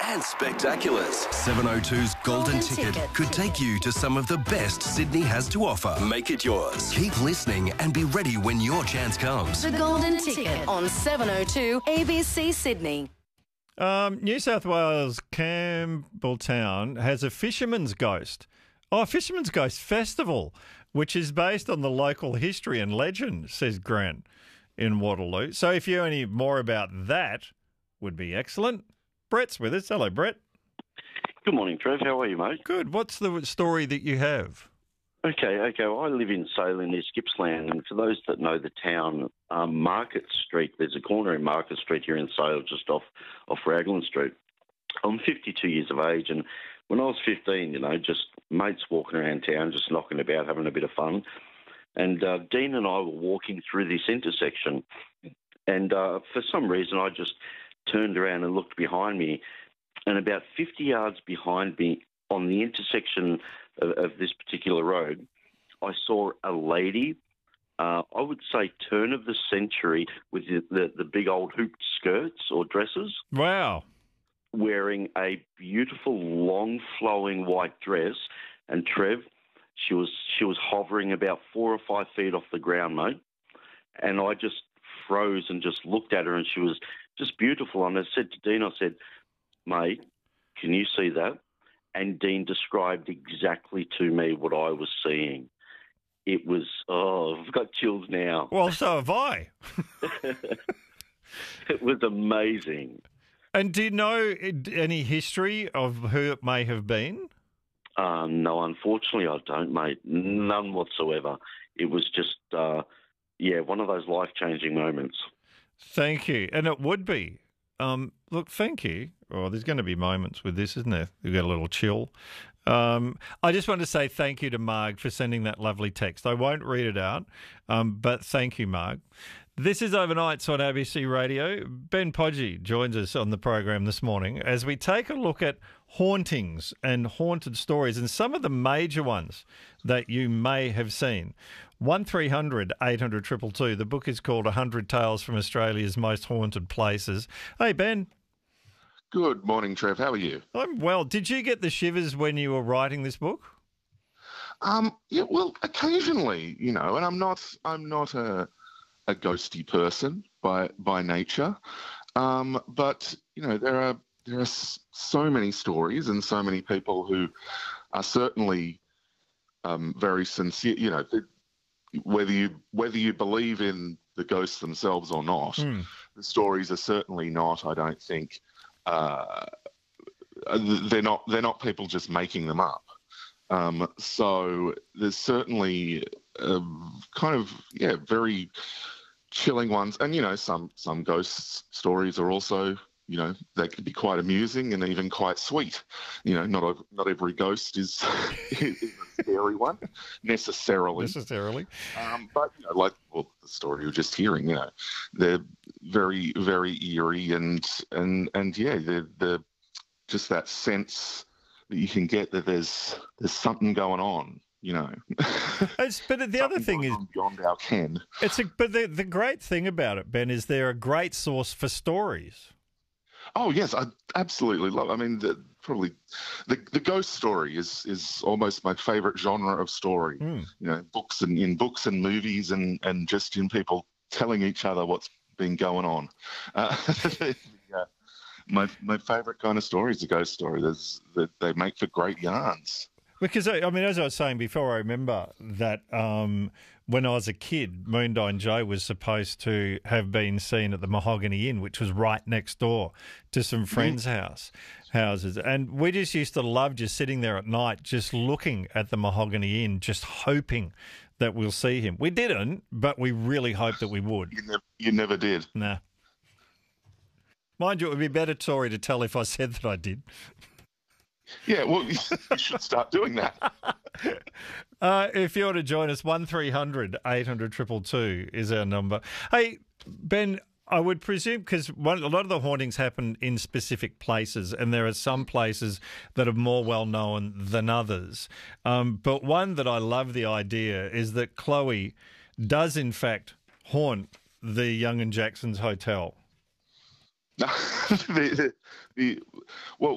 and spectaculars. 702's Golden Ticket could take you to some of the best Sydney has to offer. Make it yours. Keep listening and be ready when your chance comes. The Golden Ticket on 702 ABC Sydney. New South Wales Campbelltown has a Fisherman's Ghost. Oh, a Fisherman's Ghost Festival, which is based on the local history and legend, says Grant in Waterloo. So if you know any more about that, would be excellent. Brett's with us. Hello, Brett. Good morning, Trev. How are you, mate? Good. What's the story that you have? Okay. Well, I live in Salem near Gippsland, and for those that know the town, Market Street, there's a corner in Market Street here in Salem, just off Raglan Street. I'm 52 years of age, and when I was 15, just mates walking around town, just knocking about, having a bit of fun. And Dean and I were walking through this intersection, and for some reason I just turned around and looked behind me, and about 50 yards behind me on the intersection of this particular road, I saw a lady, I would say turn of the century, with the big old hooped skirts or dresses. Wow. Wearing a beautiful, long, flowing white dress. And Trev, she was hovering about 4 or 5 feet off the ground, mate. And I just froze and just looked at her, and she was just beautiful. And I said to Dean, mate, can you see that? And Dean described exactly to me what I was seeing. It was, I've got chills now. Well, so have I. It was amazing. And do you know any history of who it may have been? No, unfortunately I don't, mate. None whatsoever. It was just, one of those life-changing moments. Thank you. And it would be. Look, thank you. Oh, there's going to be moments with this, isn't there? You get a little chill. I just want to say thank you to Marg for sending that lovely text. I won't read it out, but thank you, Marg. This is Overnights on ABC Radio. Ben Podgy joins us on the program this morning as we take a look at hauntings and haunted stories and some of the major ones that you may have seen. 1300 800 222. The book is called 100 Tales from Australia's Most Haunted Places. Hey, Ben. Good morning, Trev. How are you? I'm well. Did you get the shivers when you were writing this book? Yeah, well, occasionally, and I'm not a ghosty person by nature, but there are so many stories and so many people who are certainly very sincere. Whether you believe in the ghosts themselves or not, the stories are certainly not. I don't think they're not people just making them up. So there's certainly very chilling ones, and some ghost stories are also they can be quite amusing and even quite sweet. Not every ghost is a scary one necessarily. But like the story you're just hearing, they're very, very eerie and they're just that sense that you can get that there's something going on. But the other thing is beyond our ken. But the great thing about it, Ben, is they're a great source for stories. Oh yes, I absolutely love. I mean, probably the ghost story is almost my favourite genre of story. Books and movies and just in people telling each other what's been going on. My favourite kind of story is a ghost story. They make for great yarns. Because, I mean, as I was saying before, I remember that when I was a kid, Moondine Joe was supposed to have been seen at the Mahogany Inn, which was right next door to some friends' houses. And we just used to love just sitting there at night, just looking at the Mahogany Inn, just hoping that we'll see him. We didn't, but we really hoped that we would. You never did. Nah. Mind you, it would be a better story to tell if I said that I did. Yeah, well, you should start doing that. If you want to join us, 1300 800 222 is our number. Hey, Ben, I would presume, because a lot of the hauntings happen in specific places, and there are some places that are more well-known than others. But one that I love the idea is that Chloe does, in fact, haunt the Young and Jackson's Hotel. Well,